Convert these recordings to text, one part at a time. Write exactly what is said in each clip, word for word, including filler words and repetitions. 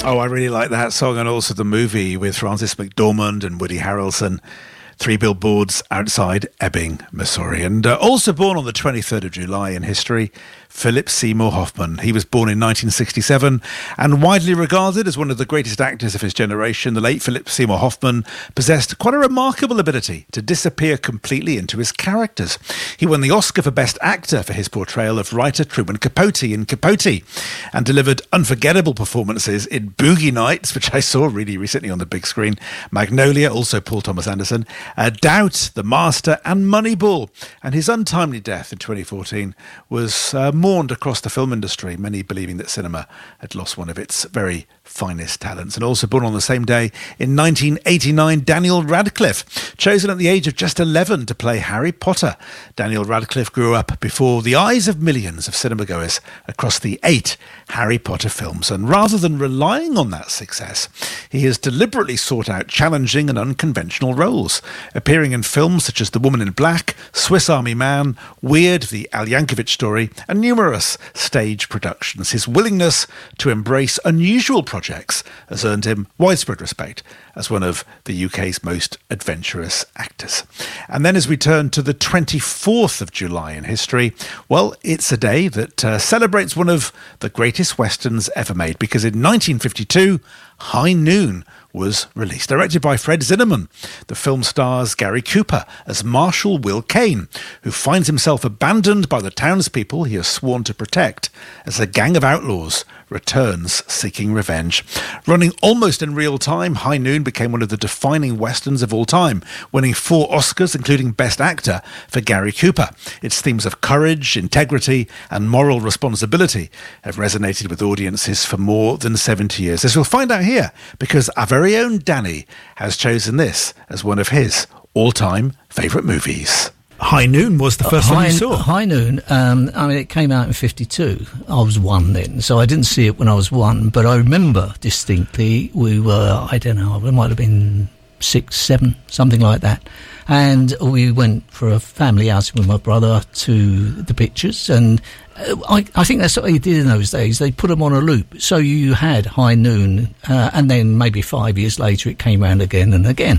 Oh, I really like that song, and also the movie with Frances McDormand and Woody Harrelson, Three Billboards Outside Ebbing, Missouri. And uh, also born on the twenty-third of July in history, Philip Seymour Hoffman. He was born in nineteen sixty-seven and widely regarded as one of the greatest actors of his generation. The late Philip Seymour Hoffman possessed quite a remarkable ability to disappear completely into his characters. He won the Oscar for Best Actor for his portrayal of writer Truman Capote in Capote, and delivered unforgettable performances in Boogie Nights, which I saw really recently on the big screen, Magnolia, also Paul Thomas Anderson, uh, Doubt, The Master, and Moneyball. And his untimely death in twenty fourteen was uh, mourned across the film industry, many believing that cinema had lost one of its very finest talents. And also born on the same day in nineteen eighty-nine, Daniel Radcliffe, chosen at the age of just eleven to play Harry Potter. Daniel Radcliffe grew up before the eyes of millions of cinemagoers across the eight Harry Potter films, and rather than relying on that success, he has deliberately sought out challenging and unconventional roles, appearing in films such as The Woman in Black, Swiss Army Man, Weird, The Al Yankovic Story, and numerous stage productions. His willingness to embrace unusual projects has earned him widespread respect as one of the U K's most adventurous actors. And then as we turn to the twenty-fourth of July in history, well, it's a day that uh, celebrates one of the greatest westerns ever made, because in nineteen fifty-two, High Noon was released. Directed by Fred Zinnemann, the film stars Gary Cooper as Marshal Will Kane, who finds himself abandoned by the townspeople he has sworn to protect as a gang of outlaws returns seeking revenge. Running almost in real time, High Noon became one of the defining westerns of all time, winning four Oscars, including Best Actor for Gary Cooper. Its themes of courage, integrity, and moral responsibility have resonated with audiences for more than seventy years. As we'll find out here, because our very own Danny has chosen this as one of his all-time favourite movies. High Noon was the first uh, High, one you saw. High Noon, um, I mean, it came out in fifty-two. I was one then, so I didn't see it when I was one, but I remember distinctly we were, I don't know, we might have been six, seven, something like that. And we went for a family outing with my brother to the pictures, and uh, I, I think that's what they did in those days. They put them on a loop, so you had High Noon, uh, and then maybe five years later it came round again and again.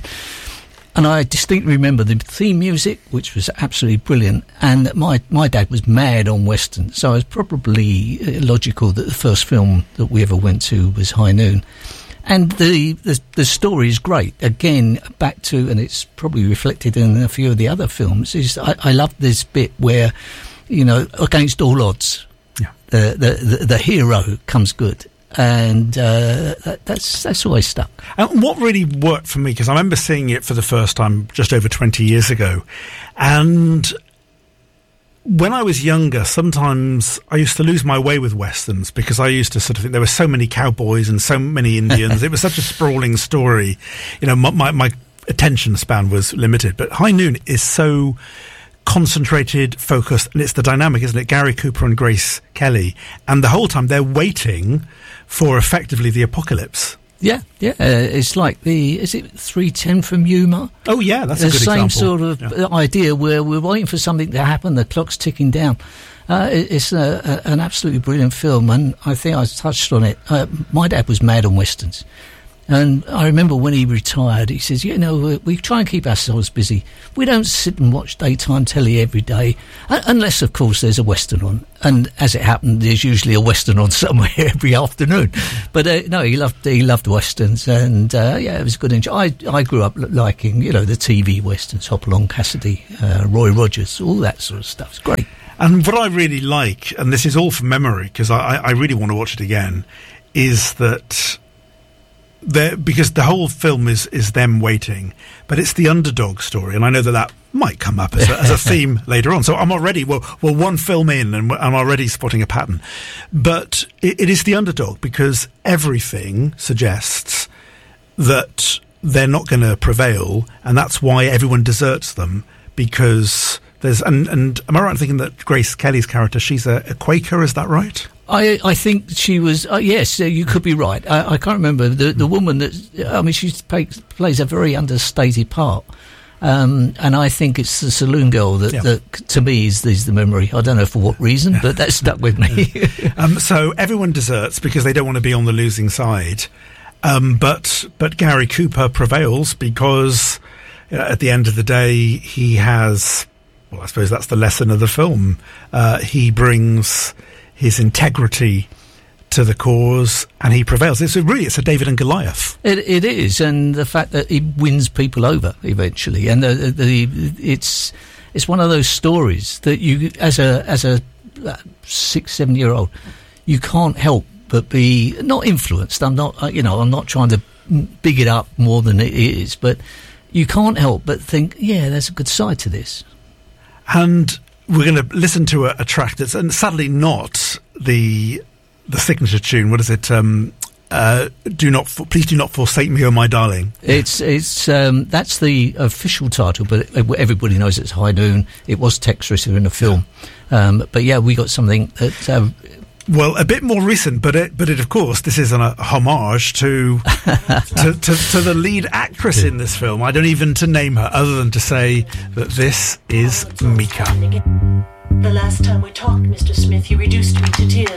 And I distinctly remember the theme music, which was absolutely brilliant. And my, my dad was mad on Western, so it was probably logical that the first film that we ever went to was High Noon. And the, the the story is great. Again, back to, and it's probably reflected in a few of the other films, is I, I love this bit where, you know, against all odds, yeah. the, the, the, the hero comes good. And uh, that, that's that's always stuck. And what really worked for me, because I remember seeing it for the first time just over twenty years ago, and when I was younger, sometimes I used to lose my way with westerns, because I used to sort of think there were so many cowboys and so many Indians. It was such a sprawling story. You know, my, my, my attention span was limited. But High Noon is so concentrated, focused, and it's the dynamic, isn't it? Gary Cooper and Grace Kelly, and the whole time they're waiting for effectively the apocalypse. Yeah, yeah. Uh, it's like the, is it three ten from Yuma? Oh, yeah, that's the a good same example. sort of yeah. idea where we're waiting for something to happen, the clock's ticking down. Uh, it, it's a, a, an absolutely brilliant film, and I think I touched on it. Uh, my dad was mad on westerns. And I remember when he retired, he says, you know, we, we try and keep ourselves busy. We don't sit and watch daytime telly every day, uh, unless, of course, there's a Western on. And as it happened, there's usually a Western on somewhere every afternoon. But, uh, no, he loved he loved Westerns, and, uh, yeah, it was a good enjoy. I, I grew up liking, you know, the T V Westerns, Hopalong Cassidy, uh, Roy Rogers, all that sort of stuff. It's great. And what I really like, and this is all from memory, because I, I really want to watch it again, is that... There, because the whole film is, is them waiting, but it's the underdog story, and I know that that might come up as a, as a theme later on. So I'm already well, well one film in, and I'm already spotting a pattern. But it, it is the underdog, because everything suggests that they're not going to prevail, and that's why everyone deserts them. Because there's and, and am I right in thinking that Grace Kelly's character, she's a, a Quaker? Is that right? I, I think she was, uh, yes, uh, you could be right. I, I can't remember. The, the woman that, I mean, she play, plays a very understated part. Um, and I think it's the saloon girl that, yeah. that to me, is, is the memory. I don't know for what reason, but that stuck with me. um, so everyone deserts because they don't want to be on the losing side. Um, but but Gary Cooper prevails because you know, at the end of the day, he has, well, I suppose that's the lesson of the film. Uh, he brings his integrity to the cause, and he prevails. It's a, really, it's a David and Goliath. It, it is, and the fact that he wins people over eventually, and the, the, it's it's one of those stories that you, as a as a six seven year old, you can't help but be not influenced. I'm not, you know, I'm not trying to big it up more than it is, but you can't help but think, yeah, there's a good side to this. And we're going to listen to a, a track that's, and sadly not the. The signature tune, what is it? Um, uh, do not, for, please do not forsake me, oh my darling. It's it's um, that's the official title, but everybody knows it's High Noon. It was Tex Ritter in a film, yeah. Um, but yeah, we got something that. Uh, well, a bit more recent, but it, but it, of course, this is an, a homage to, to, to to the lead actress in this film. I don't even to name her, other than to say that this is Mika. The last time we talked, Mister Smith, you reduced me to tears.